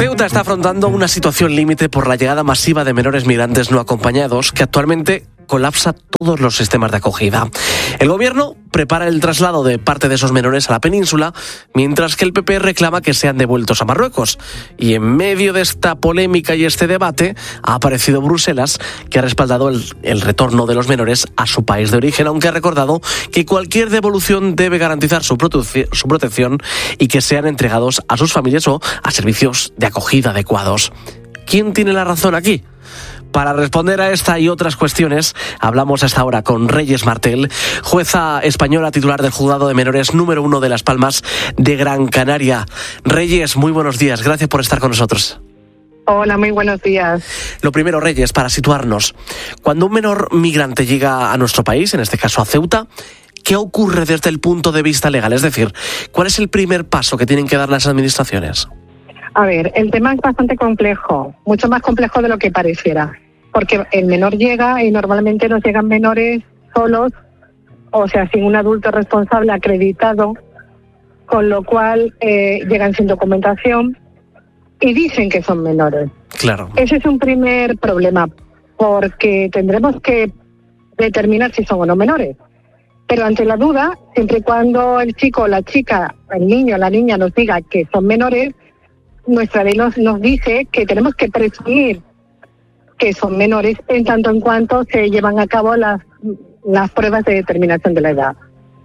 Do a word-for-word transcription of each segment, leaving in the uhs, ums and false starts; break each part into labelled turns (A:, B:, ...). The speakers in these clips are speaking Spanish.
A: Ceuta está afrontando una situación límite por la llegada masiva de menores migrantes no acompañados que actualmente colapsa todos los sistemas de acogida. El gobierno prepara el traslado de parte de esos menores a la península, mientras que el P P reclama que sean devueltos a Marruecos. Y en medio de esta polémica y este debate ha aparecido Bruselas, que ha respaldado el, el retorno de los menores a su país de origen, aunque ha recordado que cualquier devolución debe garantizar su, prote- su protección y que sean entregados a sus familias o a servicios de acogida adecuados. ¿Quién tiene la razón aquí? Para responder a esta y otras cuestiones, hablamos hasta ahora con Reyes Martel, jueza española titular del Juzgado de Menores número uno de Las Palmas de Gran Canaria. Reyes, muy buenos días, gracias por estar con nosotros.
B: Hola, muy buenos días.
A: Lo primero, Reyes, para situarnos, cuando un menor migrante llega a nuestro país, en este caso a Ceuta, ¿qué ocurre desde el punto de vista legal? Es decir, ¿cuál es el primer paso que tienen que dar las administraciones?
B: A ver, el tema es bastante complejo, mucho más complejo de lo que pareciera, porque el menor llega y normalmente nos llegan menores solos, o sea, sin un adulto responsable acreditado, con lo cual eh, llegan sin documentación y dicen que son menores.
A: Claro.
B: Ese es un primer problema, porque tendremos que determinar si son o no menores. Pero ante la duda, siempre y cuando el chico, la chica, el niño, la niña nos diga que son menores, nuestra ley nos, nos dice que tenemos que presumir que son menores en tanto en cuanto se llevan a cabo las, las pruebas de determinación de la edad.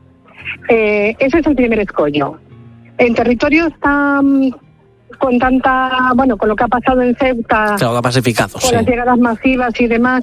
B: Eh, ese es el primer escollo. En territorios tan con tanta, bueno, con lo que ha pasado en Ceuta,
A: claro, pacificados,
B: con
A: sí.
B: las llegadas masivas y demás,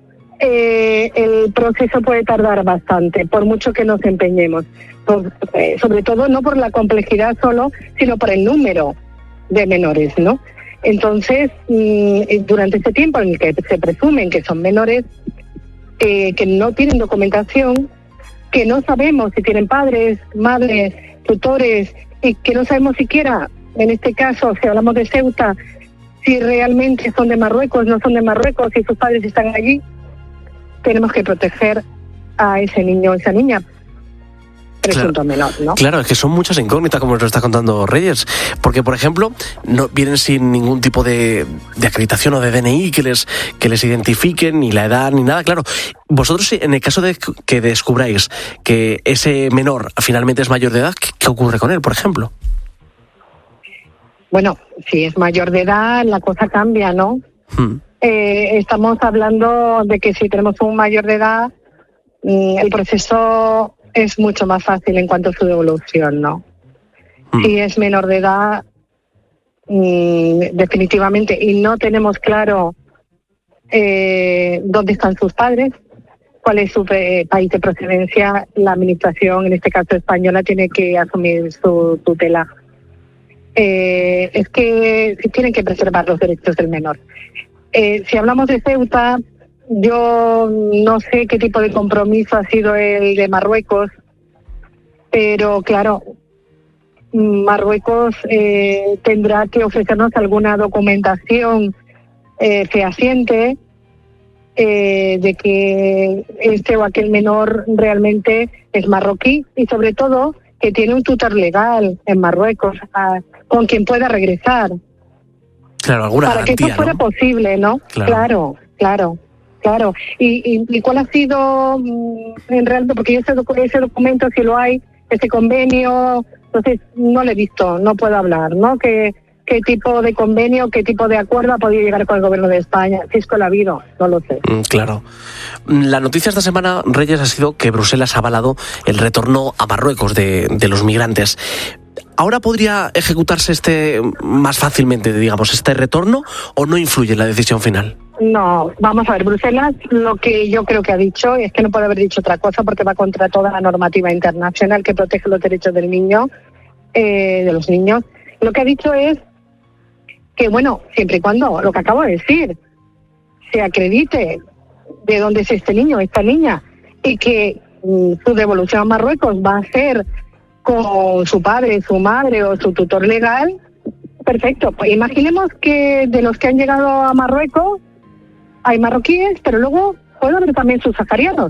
B: eh, el proceso puede tardar bastante, por mucho que nos empeñemos. Por, eh, sobre todo no por la complejidad solo, sino por el número de menores, ¿no? Entonces, mmm, durante este tiempo en el que se presumen que son menores, eh, que no tienen documentación, que no sabemos si tienen padres, madres, tutores, y que no sabemos siquiera, en este caso, si hablamos de Ceuta, si realmente son de Marruecos, no son de Marruecos, si sus padres están allí, tenemos que proteger a ese niño o esa niña. Claro, menor, ¿no?
A: Claro, es que son muchas incógnitas, como nos está contando Reyes, porque, por ejemplo, no vienen sin ningún tipo de, de acreditación o de D N I que les, que les identifiquen, ni la edad, ni nada. Claro, vosotros, en el caso de que descubráis que ese menor finalmente es mayor de edad, ¿qué, qué ocurre con él, por ejemplo?
B: Bueno, si es mayor de edad, la cosa cambia, ¿no? Hmm. Eh, estamos hablando de que si tenemos un mayor de edad, el proceso es mucho más fácil en cuanto a su devolución, ¿no? Mm. Si es menor de edad, mmm, definitivamente, y no tenemos claro eh, dónde están sus padres, cuál es su eh, país de procedencia, la administración, en este caso española, tiene que asumir su tutela. Eh, es que tienen que preservar los derechos del menor. Eh, si hablamos de Ceuta, yo no sé qué tipo de compromiso ha sido el de Marruecos, pero claro, Marruecos eh, tendrá que ofrecernos alguna documentación eh, fehaciente eh, de que este o aquel menor realmente es marroquí y sobre todo que tiene un tutor legal en Marruecos a, con quien pueda regresar.
A: Claro, alguna
B: para
A: garantía,
B: que esto fuera
A: ¿no?
B: posible, ¿no?
A: Claro,
B: claro. claro. Claro, ¿Y, y, y cuál ha sido en realidad? Porque ese, docu- ese documento, si lo hay, ese convenio, entonces no lo he visto, no puedo hablar, ¿no? ¿Qué, qué tipo de convenio, qué tipo de acuerdo ha podido llegar con el gobierno de España? Si es que lo ha habido, no lo sé.
A: Mm, claro. La noticia esta semana, Reyes, ha sido que Bruselas ha avalado el retorno a Marruecos de, de los migrantes. ¿Ahora podría ejecutarse este más fácilmente, digamos, este retorno, o no influye en la decisión final?
B: No, vamos a ver, Bruselas lo que yo creo que ha dicho, es que no puede haber dicho otra cosa porque va contra toda la normativa internacional que protege los derechos del niño, eh, de los niños. Lo que ha dicho es que, bueno, siempre y cuando, lo que acabo de decir, se acredite de dónde es este niño, esta niña, y que mm, su devolución a Marruecos va a ser con su padre, su madre o su tutor legal, perfecto. Pues imaginemos que de los que han llegado a Marruecos hay marroquíes, pero luego puede haber también subsaharianos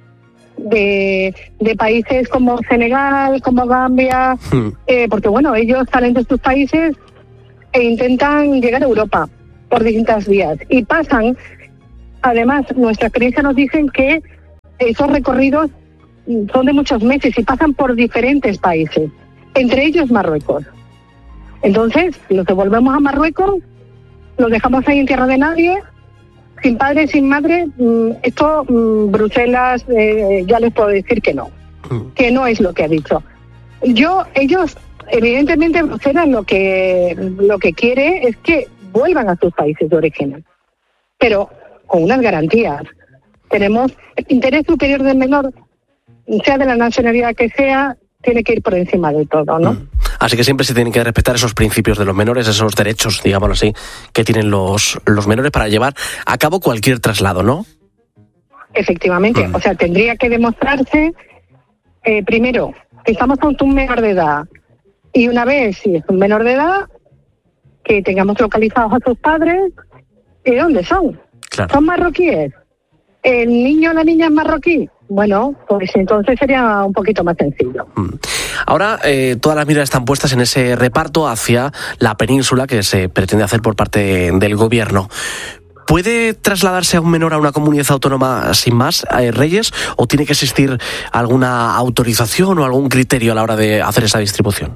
B: de, de países como Senegal, como Gambia, hmm. eh, porque bueno, ellos salen de sus países e intentan llegar a Europa por distintas vías. Y pasan, además, nuestra experiencia nos dicen que esos recorridos son de muchos meses y pasan por diferentes países, entre ellos Marruecos. Entonces, los devolvemos a Marruecos, los dejamos ahí en tierra de nadie, sin padre, sin madre. Esto, Bruselas, eh, ya les puedo decir que no, que no es lo que ha dicho. Yo, ellos, evidentemente, Bruselas lo que, lo que quiere es que vuelvan a sus países de origen, pero con unas garantías. Tenemos el interés superior del menor, sea de la nacionalidad que sea, tiene que ir por encima de todo, ¿no? Mm.
A: Así que siempre se tienen que respetar esos principios de los menores, esos derechos, digámoslo así, que tienen los, los menores para llevar a cabo cualquier traslado, ¿no?
B: Efectivamente. Mm. O sea, tendría que demostrarse, eh, primero, que estamos ante un menor de edad. Y una vez, si es un menor de edad, que tengamos localizados a sus padres. ¿Y dónde son? Claro. ¿Son marroquíes? ¿El niño o la niña es marroquí? Bueno, pues entonces sería un poquito más sencillo.
A: Ahora, eh, todas las miradas están puestas en ese reparto hacia la península que se pretende hacer por parte del gobierno. ¿Puede trasladarse a un menor a una comunidad autónoma sin más, eh, Reyes, o tiene que existir alguna autorización o algún criterio a la hora de hacer esa distribución?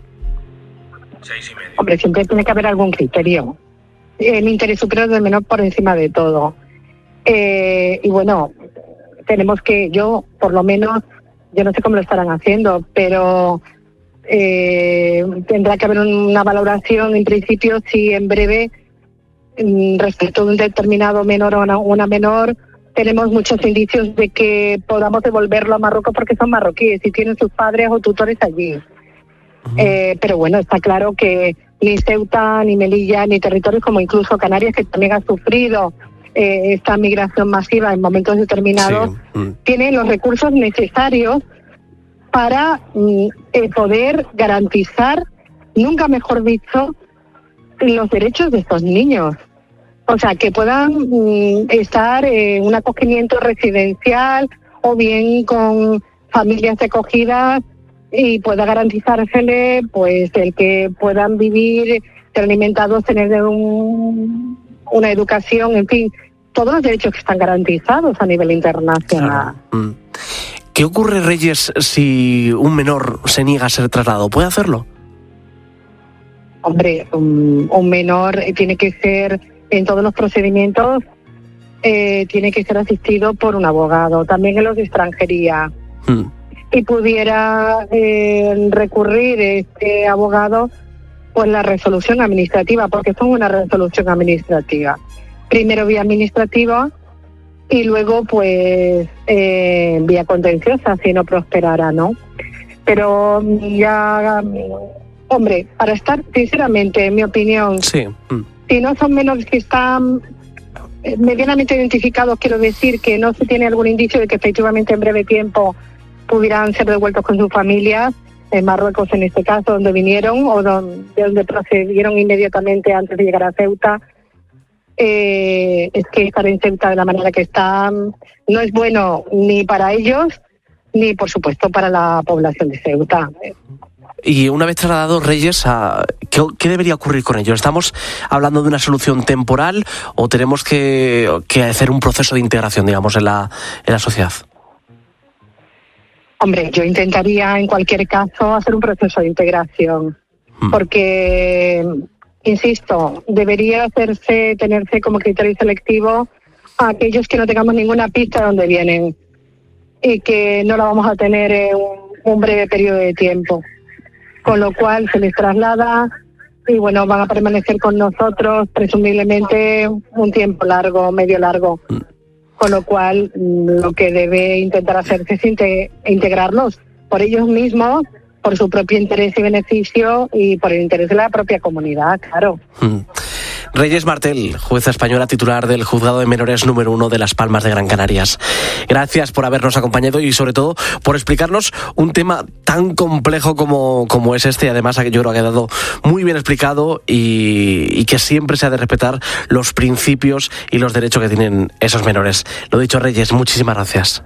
B: Hombre, siempre tiene que haber algún criterio. El interés superior del menor por encima de todo. Eh, y bueno, tenemos que, yo por lo menos, yo no sé cómo lo estarán haciendo, pero eh, tendrá que haber una valoración en principio si en breve, respecto a un determinado menor o una, una menor, tenemos muchos indicios de que podamos devolverlo a Marruecos porque son marroquíes y tienen sus padres o tutores allí. Uh-huh. Eh, pero bueno, está claro que ni Ceuta, ni Melilla, ni territorios como incluso Canarias, que también han sufrido eh, esta migración masiva en momentos determinados, sí. uh-huh. tienen los recursos necesarios para mm, eh, poder garantizar, nunca mejor dicho, los derechos de estos niños. O sea, que puedan mm, estar en un acogimiento residencial o bien con familias de acogida y pueda garantizársele pues el que puedan vivir, ser alimentados, tener un, una educación, en fin, todos los derechos que están garantizados a nivel internacional.
A: Claro. ¿Qué ocurre, Reyes, si un menor se niega a ser trasladado? ¿Puede hacerlo?
B: Hombre, un, un menor tiene que ser, en todos los procedimientos, eh, tiene que ser asistido por un abogado, también en los de extranjería. Hmm. Y pudiera eh, recurrir este abogado por la resolución administrativa, porque son una resolución administrativa. Primero vía administrativa y luego pues eh, vía contenciosa, si no prosperara, ¿no? Pero ya, hombre, para estar, sinceramente, en mi opinión,
A: sí. mm.
B: si no son menores que están medianamente identificados, quiero decir que no se tiene algún indicio de que efectivamente en breve tiempo pudieran ser devueltos con sus familias, en Marruecos en este caso, donde vinieron o donde, de donde procedieron inmediatamente antes de llegar a Ceuta. Eh, es que estar en Ceuta de la manera que están no es bueno ni para ellos, ni por supuesto para la población de Ceuta.
A: Y una vez trasladados, Reyes, a, ¿qué, ¿qué debería ocurrir con ellos? ¿Estamos hablando de una solución temporal o tenemos que, que hacer un proceso de integración, digamos, en la, en la sociedad?
B: Hombre, yo intentaría en cualquier caso hacer un proceso de integración, hmm. porque, insisto, debería hacerse, tenerse como criterio selectivo a aquellos que no tengamos ninguna pista de dónde vienen y que no la vamos a tener en un, un breve periodo de tiempo. Con lo cual se les traslada y bueno, van a permanecer con nosotros presumiblemente un tiempo largo, medio largo. Hmm. Con lo cual, lo que debe intentar hacerse es integrarlos por ellos mismos, por su propio interés y beneficio y por el interés de la propia comunidad, claro.
A: Mm. Reyes Martel, jueza española titular del Juzgado de Menores número uno de Las Palmas de Gran Canarias. Gracias por habernos acompañado y sobre todo por explicarnos un tema tan complejo como, como es este. Además, yo creo que ha quedado muy bien explicado y, y que siempre se ha de respetar los principios y los derechos que tienen esos menores. Lo dicho, Reyes, muchísimas gracias.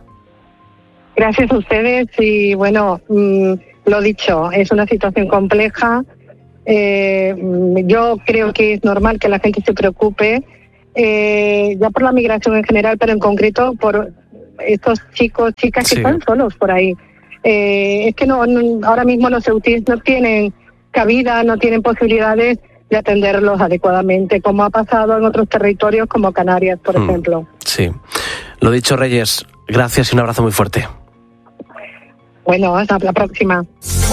B: Gracias a ustedes y bueno, mmm, lo dicho, es una situación compleja Eh, yo creo que es normal que la gente se preocupe, eh, ya por la migración en general, pero en concreto por estos chicos, chicas que sí. están solos por ahí. Eh, es que no, no ahora mismo los ceutíes no tienen cabida, no tienen posibilidades de atenderlos adecuadamente, como ha pasado en otros territorios como Canarias, por mm, ejemplo.
A: Sí. Lo dicho, Reyes, gracias y un abrazo muy fuerte.
B: Bueno, hasta la próxima.